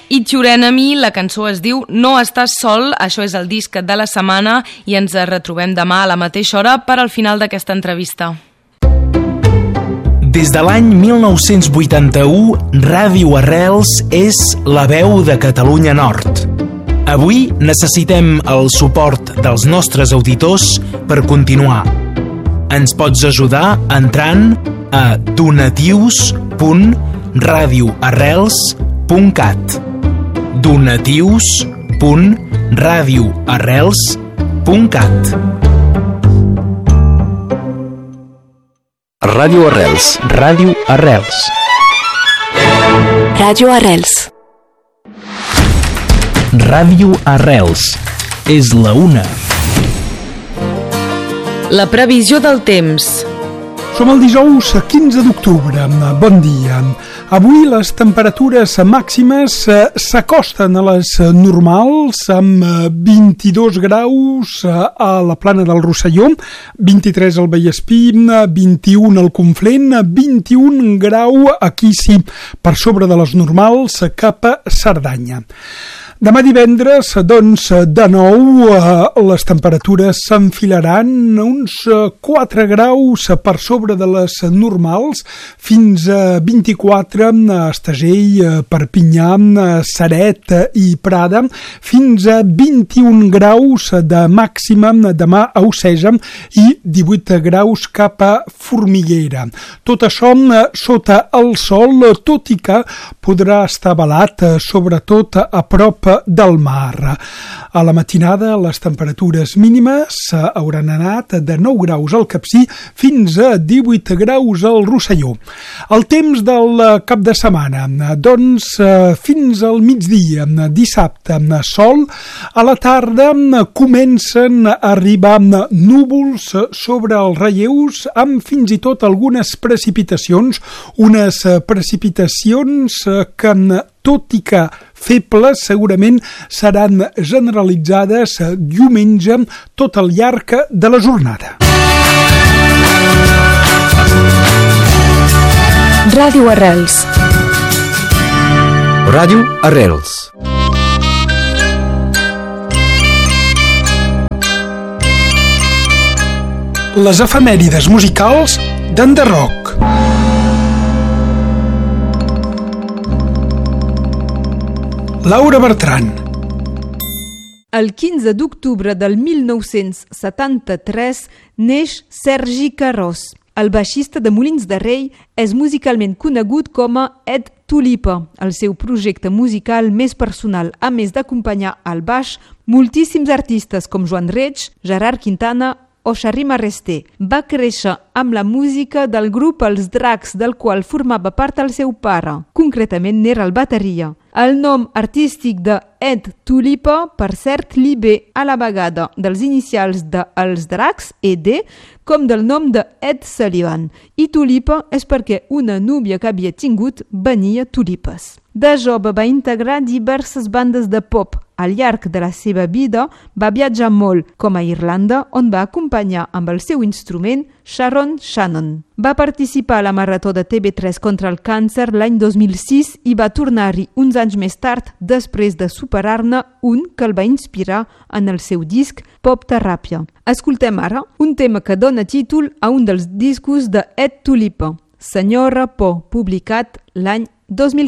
It's Your Enemy, la cançó es diu No estàs sol, això és el disc de la setmana i ens retrobem demà a la mateixa hora per al final d'aquesta entrevista. Des de l'any 1981, Ràdio Arrels és la veu de Catalunya Nord. Avui necessitem el suport dels nostres auditors per continuar. Ens pots ajudar entrant a donatius.radioarrels.cat donatius.radioarrels.cat Ràdio Arrels. Ràdio Arrels. Ràdio Arrels. Ràdio Arrels. És la una. La previsió del temps. Som el dijous 15 d'octubre. Bon dia. Avui les temperatures màximes s'acosten a les normals amb 22 graus a la Plana del Rosselló, 23 al Vallespí, 21 al Conflent, 21 grau aquí sí, per sobre de les normals cap a Cerdanya. Demà divendres, doncs, de nou, les temperatures s'enfilaran uns 4 graus per sobre de les normals, fins a 24 a Estagell, Perpinyà, Ceret i Prada, fins a 21 graus de màxima demà a Oceja i 18 graus cap a Formiguera. Tot això sota el sol, tot i que podrà estar velat, sobretot a prop del mar. A la matinada les temperatures mínimes hauran anat de 9 graus al Capcir fins a 18 graus al Rosselló. El temps del cap de setmana, doncs fins al migdia, dissabte, sol, a la tarda comencen a arribar núvols sobre els relleus amb fins i tot algunes precipitacions, unes precipitacions que tot i que febles, segurament seran generalitzades diumenge tot al llarg de la jornada. Ràdio Arrels. Ràdio Arrels. Les efemèrides musicals d'Enderroc. Laura Bertran. El 15 d'octubre del 1973 neix Sergi Carròs. El baixista de Molins de Rei és musicalment conegut com a Ed Tulipa, el seu projecte musical més personal, a més d'acompanyar al baix moltíssims artistes com Joan Reig, Gerard Quintana o Xarri Resté. Va créixer amb la música del grup Els Dracs, del qual formava part el seu pare. Concretament n'era el bateria. El nom artístic de Ed Tulipa, per cert, li ve a la vegada dels inicials de Els Dracs, ED, com del nom de Ed Sullivan. I Tulipa és perquè una núvia que havia tingut venia tulipes. De jove va integrar diverses bandes de pop. Al llarg de la seva vida va viatjar molt, com a Irlanda, on va acompanyar amb el seu instrument Sharon Shannon. Va participar a la marató de TV3 contra el càncer l'any 2006 i va tornar-hi uns anys més tard, després de superar-ne un que el va inspirar en el seu disc Pop Teràpia. Escoltem ara un tema que dona títol a un dels discos de Ed Tulipa, Senyora Por, publicat l'any 2015.